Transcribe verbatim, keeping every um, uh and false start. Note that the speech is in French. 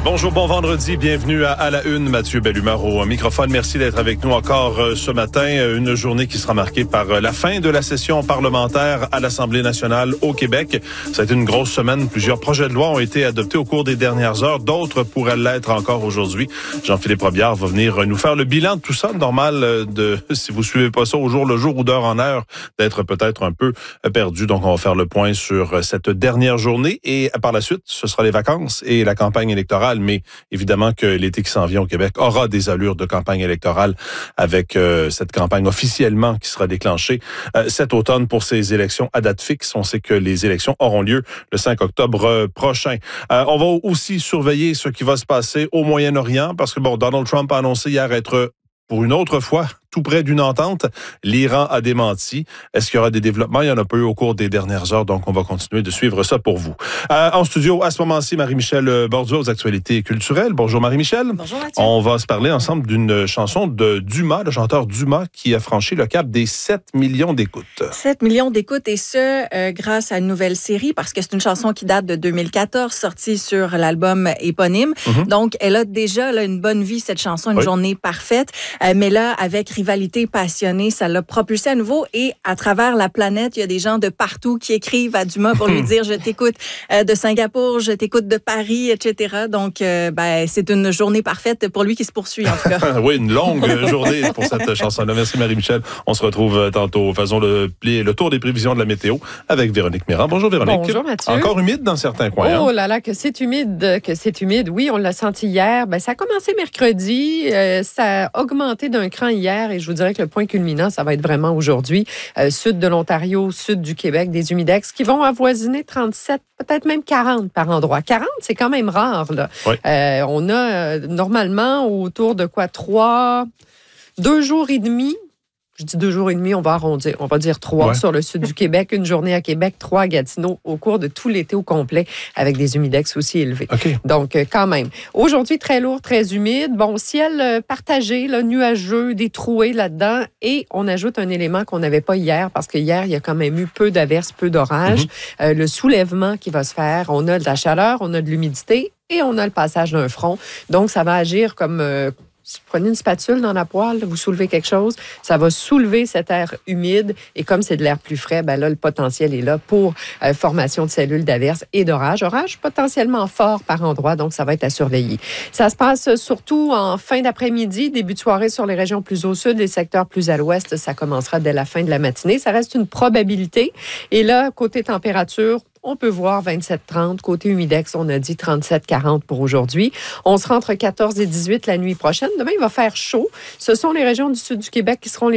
Bonjour, bon vendredi, bienvenue à, à la Une, Mathieu Bellumeur au microphone. Merci d'être avec nous encore euh, ce matin. Une journée qui sera marquée par euh, la fin de la session parlementaire à l'Assemblée nationale au Québec. Ça a été une grosse semaine. Plusieurs projets de loi ont été adoptés au cours des dernières heures. D'autres pourraient l'être encore aujourd'hui. Jean-Philippe Robillard va venir nous faire le bilan de tout ça. Normal de, si vous suivez pas ça au jour le jour ou d'heure en heure, d'être peut-être un peu perdu. Donc, on va faire le point sur cette dernière journée. Et par la suite, ce sera les vacances et la campagne électorale. Mais évidemment que l'été qui s'en vient au Québec aura des allures de campagne électorale avec euh, cette campagne officiellement qui sera déclenchée euh, cet automne pour ces élections à date fixe. On sait que les élections auront lieu le cinq octobre prochain. Euh, on va aussi surveiller ce qui va se passer au Moyen-Orient parce que bon, Donald Trump a annoncé hier être pour une autre fois tout près d'une entente. L'Iran a démenti. Est-ce qu'il y aura des développements? Il y en a pas eu au cours des dernières heures, donc on va continuer de suivre ça pour vous. Euh, en studio, à ce moment-ci, Marie-Michel Borduas aux actualités culturelles. Bonjour Marie-Michel. Bonjour Mathieu. On va se parler ensemble d'une chanson de Dumas, le chanteur Dumas, qui a franchi le cap des sept millions d'écoutes. sept millions d'écoutes, et ce, euh, grâce à une nouvelle série, parce que c'est une chanson qui date de deux mille quatorze, sortie sur l'album éponyme. Mm-hmm. Donc, elle a déjà là, une bonne vie, cette chanson, une oui. journée parfaite. Euh, mais là, avec Rivalité passionnée, ça l'a propulsé à nouveau. Et à travers la planète, il y a des gens de partout qui écrivent à Dumas pour lui dire « Je t'écoute euh, de Singapour, je t'écoute de Paris, et cetera » Donc, euh, ben, c'est une journée parfaite pour lui qui se poursuit, en tout cas. Oui, une longue journée pour cette chanson-là. Merci Marie-Michel. On se retrouve tantôt. Faisons le, le tour des prévisions de la météo avec Véronique Mirand. Bonjour Véronique. Bonjour Mathieu. Encore humide dans certains coins. Oh hein? là là, que c'est humide, que c'est humide. Oui, on l'a senti hier. Ben, ça a commencé mercredi. Euh, ça a augmenté d'un cran hier et je vous dirais que le point culminant, ça va être vraiment aujourd'hui. Euh, sud de l'Ontario, sud du Québec, des humidex qui vont avoisiner trente-sept, peut-être même quarante par endroit. quarante, c'est quand même rare, là. Oui. Euh, on a euh, normalement autour de quoi? Trois, deux jours et demi. Je dis deux jours et demi, on va arrondir. On va dire trois ouais. sur le sud du Québec, une journée à Québec, trois à Gatineau au cours de tout l'été au complet, avec des humidex aussi élevés. Okay. Donc, quand même. Aujourd'hui, très lourd, très humide. Bon, ciel partagé, là, nuageux, des trouées là-dedans. Et on ajoute un élément qu'on n'avait pas hier, parce que hier, il y a quand même eu peu d'averses, peu d'orages. Mm-hmm. Euh, le soulèvement qui va se faire. On a de la chaleur, on a de l'humidité et on a le passage d'un front. Donc, ça va agir comme... Euh, Si vous prenez une spatule dans la poêle, vous soulevez quelque chose, ça va soulever cet air humide et comme c'est de l'air plus frais, ben là, le potentiel est là pour euh, formation de cellules d'averse et d'orage. Orage potentiellement fort par endroit, donc ça va être à surveiller. Ça se passe surtout en fin d'après-midi, début de soirée sur les régions plus au sud, les secteurs plus à l'ouest, ça commencera dès la fin de la matinée. Ça reste une probabilité. Et là, côté température, on peut voir vingt-sept trente. Côté humidex, on a dit trente-sept quarante pour aujourd'hui. On sera entre quatorze et dix-huit la nuit prochaine. Demain, il va faire chaud. Ce sont les régions du sud du Québec qui seront les